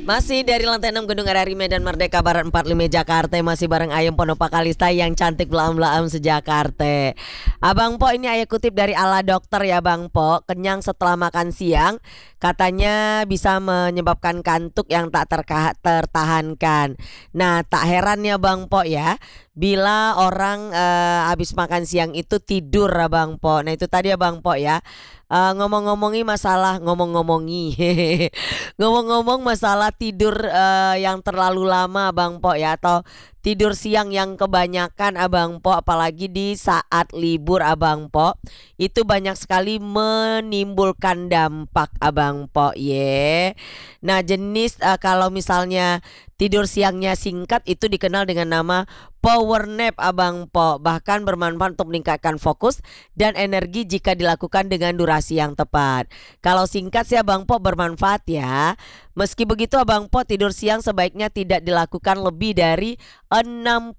Masih dari lantai 6 Gedung RRI Medan Merdeka Barat 45 Jakarta. Masih bareng Ayem Pondopak Kalista yang cantik belaam-belaam sejakarta. Abang Po, ini ayah kutip dari ala dokter ya Bang Po. Kenyang setelah makan siang katanya bisa menyebabkan kantuk yang tak tertahankan. Nah, tak heran ya Bang Po ya, bila orang habis makan siang itu tidur ya Bang Po. Nah itu tadi ya Bang Po ya. Ngomong-ngomongi masalah ngomong-ngomongi ngomong-ngomong masalah tidur yang terlalu lama Bang Po ya, atau tidur siang yang kebanyakan Abang Po, apalagi di saat libur Abang Po, itu banyak sekali menimbulkan dampak Abang Po ye. Nah jenis kalau misalnya tidur siangnya singkat itu dikenal dengan nama power nap Abang Po, bahkan bermanfaat untuk meningkatkan fokus dan energi jika dilakukan dengan durasi yang tepat. Kalau singkat sih Abang Po bermanfaat ya. Meski begitu Abang Po, tidur siang sebaiknya tidak dilakukan lebih dari 60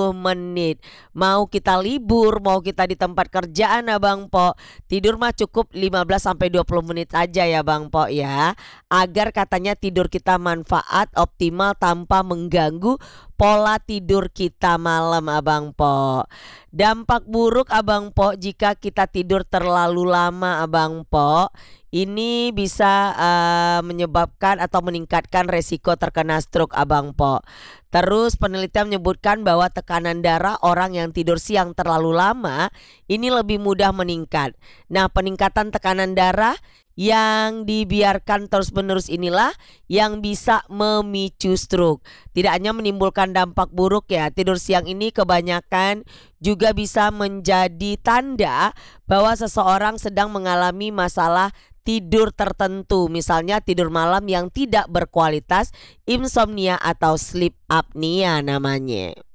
menit. Mau kita libur, mau kita di tempat kerjaan Abang Po, tidur mah cukup 15 sampai 20 menit aja ya Bang Po ya. Agar katanya tidur kita manfaat optimal tanpa mengganggu pola tidur kita malam Abang Po. Dampak buruk Abang Po jika kita tidur terlalu lama Abang Po, ini bisa menyebabkan atau meningkatkan resiko terkena stroke Abang Po. Terus penelitian menyebutkan bahwa tekanan darah orang yang tidur siang terlalu lama ini lebih mudah meningkat. Nah, peningkatan tekanan darah yang dibiarkan terus-menerus inilah yang bisa memicu stroke. Tidak hanya menimbulkan dampak buruk ya, tidur siang ini kebanyakan juga bisa menjadi tanda bahwa seseorang sedang mengalami masalah tidur tertentu, misalnya tidur malam yang tidak berkualitas, insomnia atau sleep apnea namanya.